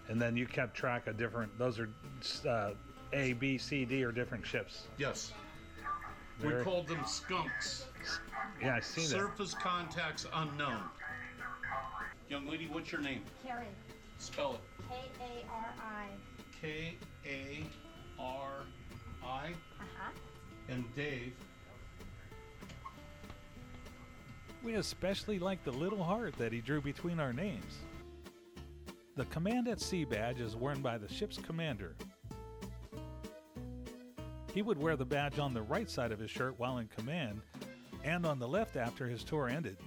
And then you kept track of different, those are A, B, C, D are different ships. Yes. Very- We called them skunks. Yeah, I see that. Surface contacts unknown. Young lady, what's your name? Carrie. Spell it. K-A-R-I. K-A-R-I. Uh-huh. And Dave. We especially like the little heart that he drew between our names. The Command at Sea badge is worn by the ship's commander. He would wear the badge on the right side of his shirt while in command, and on the left after his tour ended.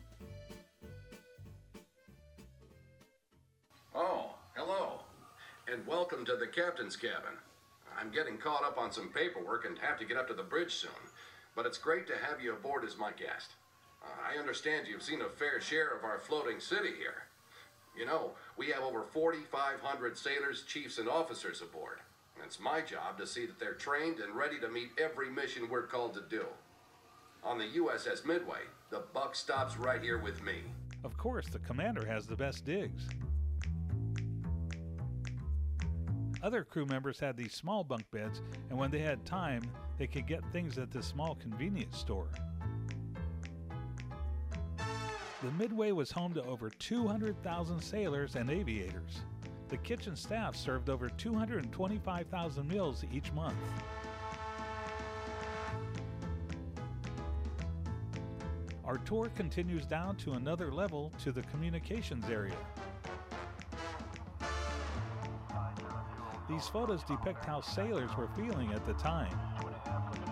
Oh, hello, and welcome to the captain's cabin. I'm getting caught up on some paperwork and have to get up to the bridge soon, but it's great to have you aboard as my guest. I understand you've seen a fair share of our floating city here. You know, we have over 4,500 sailors, chiefs, and officers aboard. And it's my job to see that they're trained and ready to meet every mission we're called to do. On the USS Midway, the buck stops right here with me. Of course, the commander has the best digs. Other crew members had these small bunk beds, and when they had time, they could get things at this small convenience store. The Midway was home to over 200,000 sailors and aviators. The kitchen staff served over 225,000 meals each month. Our tour continues down to another level to the communications area. These photos depict how sailors were feeling at the time.